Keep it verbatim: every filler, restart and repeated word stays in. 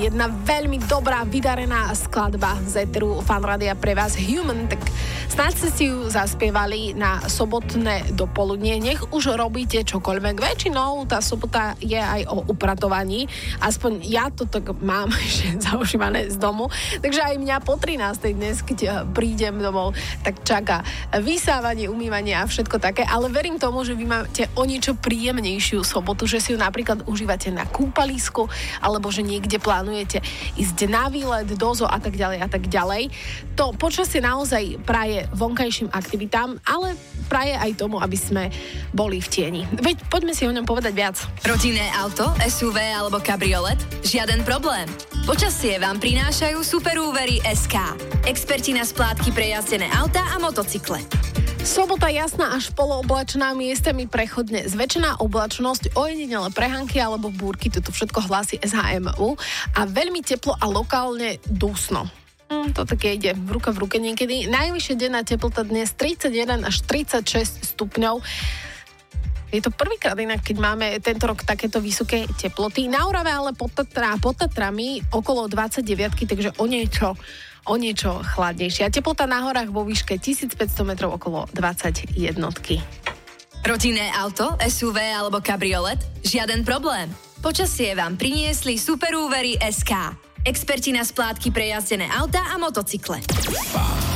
jedna veľmi dobrá, vydarená skladba z éteru Fan Rádia pre vás, Human, tak snáď ste si ju zaspievali na sobotné dopoludnie. Nech už robíte čokoľvek. Väčšinou tá sobota je aj o upratovaní. Aspoň ja to tak mám ešte zaužívané z domu. Takže aj mňa po trinástej dnes, keď prídem domov, tak čaká vysávanie, umývanie a všetko také. Ale verím tomu, že vy máte o niečo príjemnejšiu sobotu, že si ju napríklad užívate na kúpalisku, alebo že niekde plánujete ísť na výlet, do zoo a tak ďalej a tak ďalej. To počasie naozaj praje vonkajším aktivitám, ale praje aj tomu, aby sme boli v tieni. Veď poďme si o ňom povedať viac. Rodinné auto, es ú vé alebo kabriolet? Žiaden problém. Počasie vám prinášajú Superúvery es ká. Experti na splátky pre jazdené autá a motocykle. Sobota jasná až polooblačná, miestami prechodne zväčšená oblačnosť, ojedinele prehánky alebo búrky, toto všetko hlási es há em ú a veľmi teplo a lokálne dusno. Hm, to také ide v ruka v ruke niekedy. Najvyššia denná teplota dnes tridsaťjeden až tridsaťšesť stupňov. Je to prvýkrát inak, keď máme tento rok takéto vysoké teploty. Na Orave ale pod, Tatra, pod Tatrami okolo dvadsaťdeväť, takže o niečo o niečo chladnejšie. A teplota na horách vo výške tisícpäťsto metrov okolo dvadsaťjeden. Rodinné auto, es ú vé alebo kabriolet? Žiaden problém. Počasie vám priniesli Superúvery es ká. Experti na splátky pre jazdené autá a motocykle.